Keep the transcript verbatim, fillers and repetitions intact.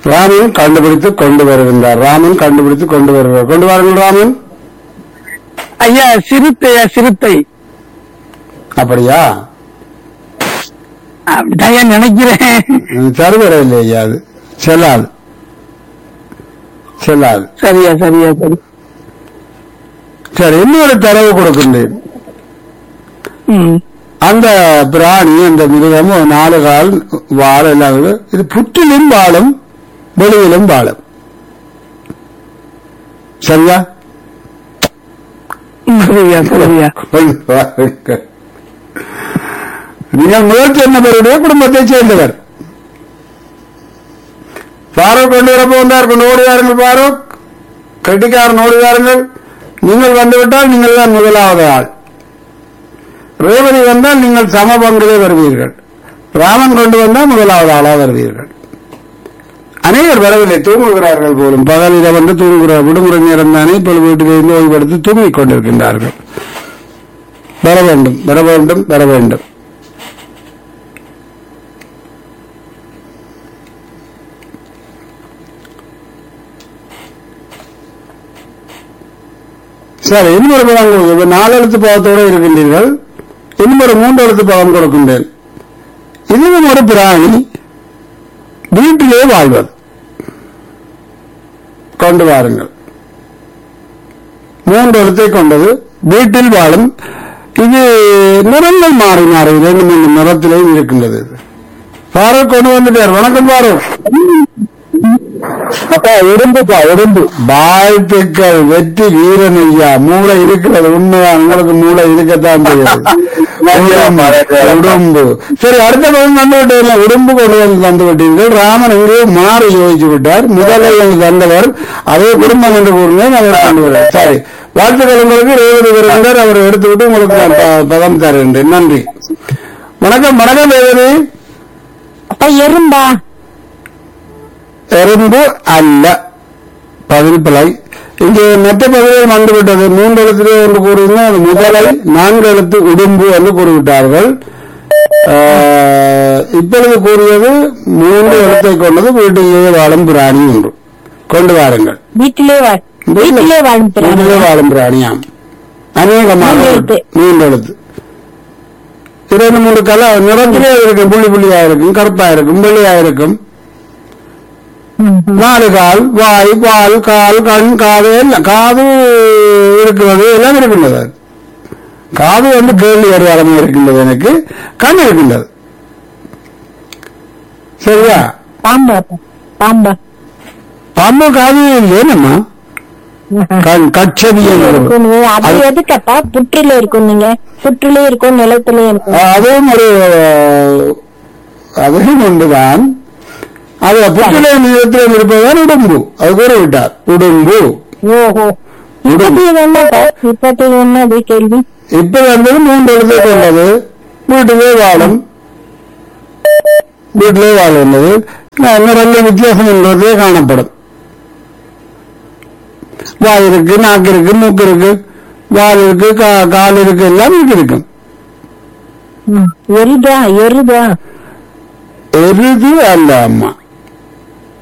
ராமன் கண்டுபிடித்து கொண்டு வருகின்றார். ராமன் கண்டுபிடித்து கொண்டு வருகிறார். கொண்டு வாருங்கள் ராமன். ஐயா சிறுத்தை சிறுத்தை. அப்படியா? அப்படிதான் நினைக்கிறேன். சருவரை இல்லை ஐயா, அது செல்லாது செல்லாது. சரியா சரியா சரி சரி, இன்னொரு தரவு கொடுக்கின்றேன். அந்த பிராணி, அந்த மிருகம் நாலு கால் வாழ எல்லாம் இது புற்றிலும் வாழும் வெளியிலும் வாழும். சரியா? சரியா சரியா. நீங்கள் முயற்சி என்னவருடைய குடும்பத்தை சேர்ந்தவர். பாரூக் கொண்டு வரப்போ வந்தார். கொண்டு ஓடுவார்கள் பாரூக், கெட்டிக்காரன் ஓடுவார்கள். நீங்கள் வந்துவிட்டால் நீங்கள் தான் முதலாவது ஆள். ரேவதி வந்தால் நீங்கள் சம பங்கிலே வருவீர்கள். ராமன் கொண்டு வந்தால் முதலாவது ஆளாக வருவீர்கள். அனைவர் வரவில்லை, தூங்குகிறார்கள் போலும். பகலில் வந்து தூங்குகிறார். விடுமுறை நேரம் தானே, இப்பொழுது வீட்டிலிருந்து ஓய்வெடுத்து தூங்கிக் கொண்டிருக்கின்றார்கள். வர வேண்டும் வர வேண்டும் வர வேண்டும். சரி, இன்னொரு பதம் கொடுக்கும். நாலு எழுத்து பதத்தோடு இருக்கின்றீர்கள். இன்னொரு மூன்று எழுத்து பதம் கொடுக்கின்றேன். இதுவும் ஒரு பிராணி, வீட்டிலே வாழ்வது. கொண்டு வாருங்கள். மூன்று எழுத்தை கொண்டது, வீட்டில் வாழும். இது நிறங்கள் மாறி மாறி இரண்டு மூன்று நிறத்திலேயும் இருக்கின்றது. பாரூக் கொண்டு வந்துட்டார். வணக்கம் பாரூக். உடம்புப்பா உடம்பு. வாழ்த்துக்கள், வெற்றி வீரன் ஐயா. மூளை இருக்கிறது, உண்மைதான். உங்களுக்கு மூளை இருக்கத்தான் தெரியாது. உடம்பு. சரி, அடுத்த பதம் தந்து விட்டீர்கள். உடம்பு கொண்டு வந்து தந்து விட்டீர்கள். ராமன் எங்கேயோ மாறி யோசிச்சு விட்டார். முதலை என்று தந்தவர் அதே குடும்பம் என்று கூறினேன், அவர் கொண்டு விட்டார். சரி, வாழ்த்துக்கள் உங்களுக்கு. ரேவதி வருகின்றார், அவர் எடுத்துவிட்டு உங்களுக்கு நான் பதம் தருகின்றேன். நன்றி. வணக்கம். வணக்கம் ரேவதி. எறும்பா? எறும்பு அல்ல. பதில் பிழை. இங்கே மற்ற பகுதியில் வந்துவிட்டது. மூன்று எழுத்திலே என்று கூறினால் முதலை, நான்கு எழுத்து உடும்பு என்று கூறிவிட்டார்கள். இப்பொழுது கூறியது மூன்று எழுத்தை கொண்டது, வீட்டிலேயே வாழும் பிராணி ஒன்று. கொண்டு வாருங்கள். வீட்டிலே வீட்டிலே வாழும் வீட்டிலே வாழும் பிராணியாம். அநேகமாக மூன்று எழுத்து. இரண்டு மூன்று கல நிறத்திலே இருக்கும். புள்ளி புள்ளியா இருக்கும், கருப்பா இருக்கும், வெள்ளையா இருக்கும். நாலு கால், வாய், பால், கால், கண், காது, எல்லாம் காது இருக்கிறது, எல்லாம் இருக்கின்றது. காது வந்து கேள்வி அடையாளமாக இருக்கின்றது. எனக்கு கண் இருக்கின்றது. சரியா? பாம்பா? பாம்பா பாம்பு காது இல்லையேனம்மா. கட்சதி அது எதுக்கப்பா? புற்றில இருக்கும். நீங்க புற்றிலே இருக்கும், நிலத்திலே இருக்கும். அதுவும் ஒரு அதுவும் ஒன்றுதான். அது புற்றிலே நிலத்தில் இருப்பதுதான் உடம்பு. அது கூறிவிட்டார். உடம்பு. ஓஹோ, இப்பத்தி என்னது கேள்வி? இப்ப வந்தது மூன்று எழுத்தை கொண்டது, வீட்டிலே வாழும். வீட்டிலே வாழ்ந்தது நிறைய வித்தியாசம் என்பதே காணப்படும். வாய் இருக்கு, நாக்கு இருக்கு, மூக்கு இருக்கு, வால் இருக்கு, கால் இருக்கு, எல்லாம் இருக்கும். எருதா? எருதா? எருது அல்ல அம்மா.